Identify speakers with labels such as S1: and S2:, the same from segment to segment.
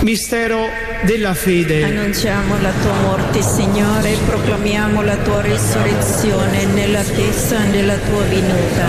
S1: Mistero della fede.
S2: Annunciamo la tua morte, Signore, e proclamiamo la tua risurrezione nell'attesa della tua venuta.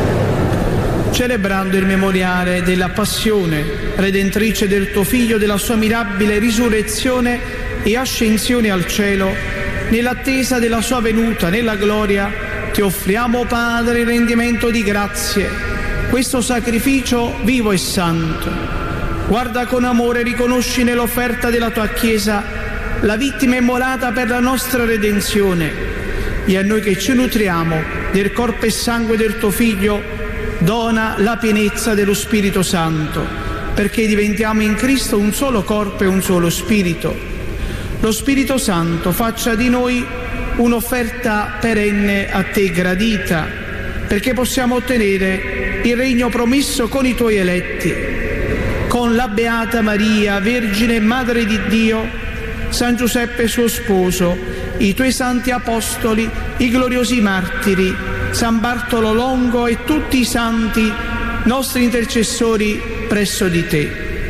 S1: Celebrando il memoriale della passione redentrice del tuo Figlio, della sua mirabile risurrezione e ascensione al cielo, nell'attesa della sua venuta nella gloria, ti offriamo, Padre, il rendimento di grazie, questo sacrificio vivo e santo. Guarda con amore e riconosci nell'offerta della tua Chiesa la vittima immolata per la nostra redenzione, e a noi che ci nutriamo del corpo e sangue del tuo Figlio dona la pienezza dello Spirito Santo, perché diventiamo in Cristo un solo corpo e un solo Spirito. Lo Spirito Santo faccia di noi un'offerta perenne a te gradita, perché possiamo ottenere il regno promesso con i tuoi eletti, con la Beata Maria, Vergine e Madre di Dio, San Giuseppe suo sposo, i tuoi santi apostoli, i gloriosi martiri, San Bartolo Longo e tutti i santi nostri intercessori presso di te.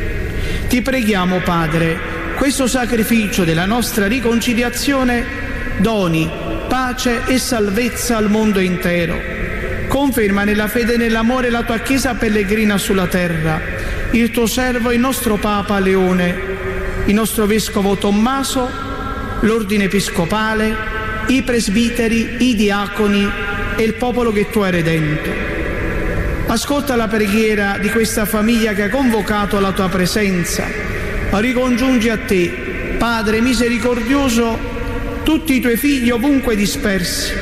S1: Ti preghiamo, Padre, questo sacrificio della nostra riconciliazione doni pace e salvezza al mondo intero. Conferma nella fede e nell'amore la tua Chiesa pellegrina sulla terra, il tuo servo, il nostro Papa Leone, il nostro Vescovo Tommaso, l'Ordine Episcopale, i presbiteri, i diaconi e il popolo che tu hai redento. Ascolta la preghiera di questa famiglia che ha convocato la tua presenza. Ricongiungi a te, Padre misericordioso, tutti i tuoi figli ovunque dispersi.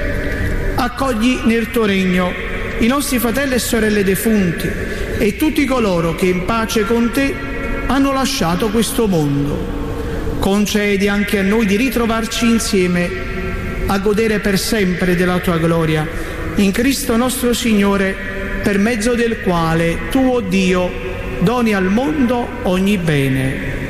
S1: Accogli nel tuo regno i nostri fratelli e sorelle defunti e tutti coloro che in pace con te hanno lasciato questo mondo. Concedi anche a noi di ritrovarci insieme a godere per sempre della tua gloria, in Cristo nostro Signore, per mezzo del quale tu, o Dio, doni al mondo ogni bene.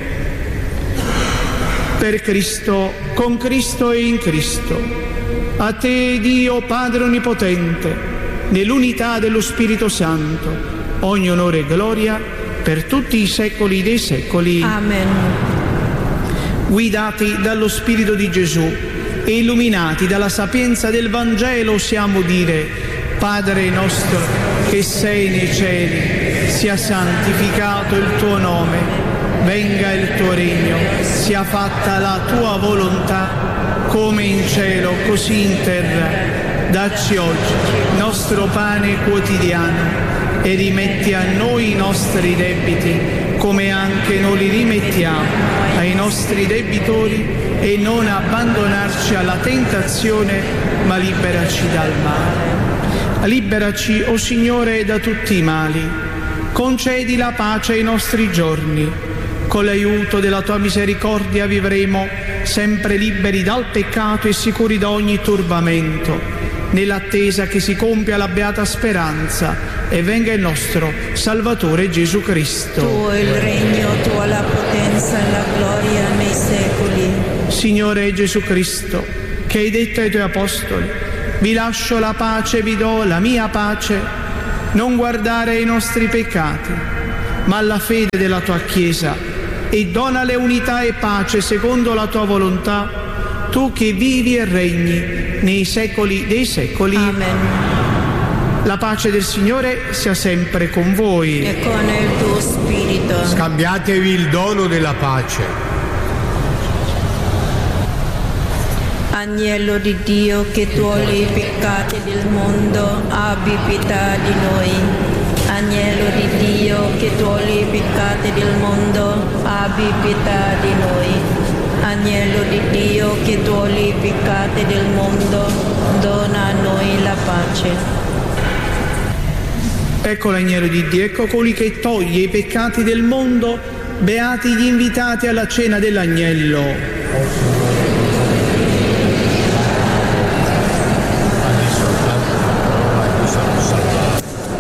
S1: Per Cristo, con Cristo e in Cristo, a te, Dio Padre Onnipotente, nell'unità dello Spirito Santo, ogni onore e gloria per tutti i secoli dei secoli.
S2: Amen.
S1: Guidati dallo Spirito di Gesù e illuminati dalla sapienza del Vangelo, osiamo dire: Padre nostro che sei nei cieli, sia santificato il tuo nome, venga il tuo regno, sia fatta la tua volontà, come in cielo così in terra. Dacci oggi il nostro pane quotidiano e rimetti a noi i nostri debiti, come anche noi li rimettiamo ai nostri debitori, e non abbandonarci alla tentazione, ma liberaci dal male. Liberaci, o Signore, da tutti i mali. Concedi la pace ai nostri giorni. Con l'aiuto della tua misericordia vivremo sempre liberi dal peccato e sicuri da ogni turbamento, nell'attesa che si compia la beata speranza e venga il nostro Salvatore Gesù Cristo.
S2: Tuo è il regno, tua la potenza e la gloria nei secoli.
S1: Signore Gesù Cristo, che hai detto ai tuoi apostoli: vi lascio la pace, vi do la mia pace, non guardare ai nostri peccati, ma alla fede della tua Chiesa, e donale unità e pace secondo la tua volontà, tu che vivi e regni nei secoli dei secoli.
S2: Amen.
S1: La pace del Signore sia sempre con voi.
S2: E con il tuo spirito.
S3: Scambiatevi il dono della pace.
S2: Agnello di Dio, che togli i peccati del mondo, abbi pietà di noi. Agnello di Dio, che togli i peccati del mondo, abbi pietà di noi. Agnello di Dio, che togli i peccati del mondo, dona a noi la pace.
S1: Ecco l'agnello di Dio, ecco colui che toglie i peccati del mondo. Beati gli invitati alla cena dell'agnello.